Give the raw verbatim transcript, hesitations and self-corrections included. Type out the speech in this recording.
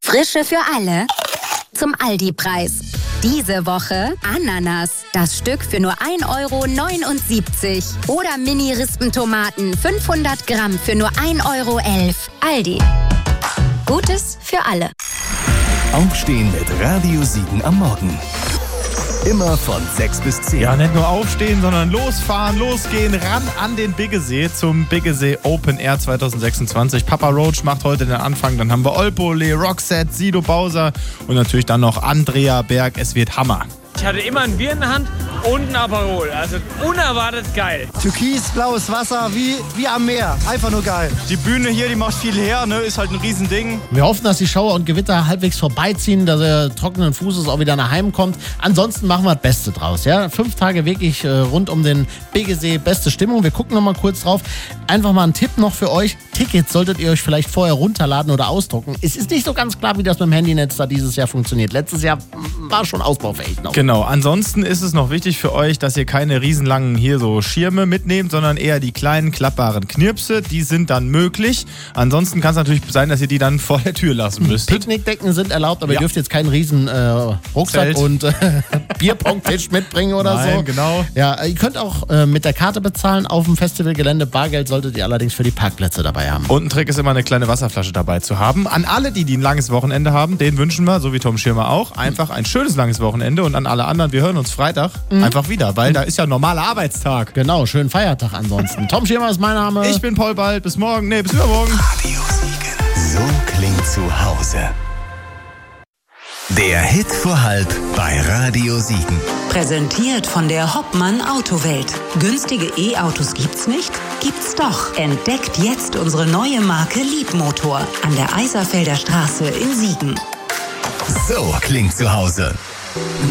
Frische für alle zum Aldi-Preis. Diese Woche Ananas, das Stück für nur ein Euro neunundsiebzig. Oder Mini-Rispentomaten, fünfhundert Gramm für nur ein Euro elf. Aldi. Gutes für alle. Aufstehen mit Radio Siegen am Morgen. Immer von sechs bis zehn. Ja, nicht nur aufstehen, sondern losfahren, losgehen, ran an den Biggesee zum Biggesee Open Air zwanzig sechsundzwanzig. Papa Roach macht heute den Anfang. Dann haben wir Olpole, Roxette, Sido Bowser und natürlich dann noch Andrea Berg. Es wird Hammer. Ich hatte immer ein Bier in der Hand und ein Aperol. Also unerwartet geil. Türkisblaues Wasser wie, wie am Meer. Einfach nur geil. Die Bühne hier, die macht viel her, ne? Ist halt ein Riesending. Wir hoffen, dass die Schauer und Gewitter halbwegs vorbeiziehen, dass er trockenen Fußes auch wieder nach Heim kommt. Ansonsten machen wir das Beste draus. Ja? Fünf Tage wirklich äh, rund um den Biggesee, beste Stimmung. Wir gucken noch mal kurz drauf. Einfach mal ein Tipp noch für euch. Tickets solltet ihr euch vielleicht vorher runterladen oder ausdrucken. Es ist nicht so ganz klar, wie das mit dem Handynetz da dieses Jahr funktioniert. Letztes Jahr war schon ausbaufähig noch. Genau, ansonsten ist es noch wichtig für euch, dass ihr keine riesenlangen hier so Schirme mitnehmt, sondern eher die kleinen klappbaren Knirpse, die sind dann möglich. Ansonsten kann es natürlich sein, dass ihr die dann vor der Tür lassen müsstet. Picknickdecken sind erlaubt, aber Ja. ihr dürft jetzt keinen riesen äh, Rucksack Zelt. und äh, Bierpongtisch mitbringen oder Nein, so. genau. Ja, ihr könnt auch äh, mit der Karte bezahlen auf dem Festivalgelände. Bargeld solltet ihr allerdings für die Parkplätze dabei haben. Und ein Trick ist immer, eine kleine Wasserflasche dabei zu haben. An alle, die, die ein langes Wochenende haben, denen wünschen wir, so wie Tom Schirmer auch, einfach ein schönes langes Wochenende. Und an alle anderen, wir hören uns Freitag Mhm. einfach wieder, weil da ist ja normaler Arbeitstag. Genau, schönen Feiertag ansonsten. Tom Schirmer ist mein Name. Ich bin Paul Bald. Bis morgen. Nee, bis übermorgen. Radio Siegen. So klingt zu Hause. Der Hit vor halb bei Radio Siegen. Präsentiert von der Hoppmann Autowelt. Günstige E-Autos gibt's nicht? Gibt's doch. Entdeckt jetzt unsere neue Marke Liebmotor an der Eiserfelder Straße in Siegen. So klingt zu Hause.